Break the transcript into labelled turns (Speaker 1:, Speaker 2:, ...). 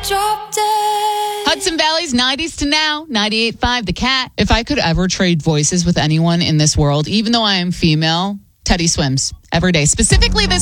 Speaker 1: drop dead.
Speaker 2: Hudson Valley's 90s to now, 98.5 The Cat. If I could ever trade voices with anyone in this world, even though I am female, Teddy Swims every day. Specifically this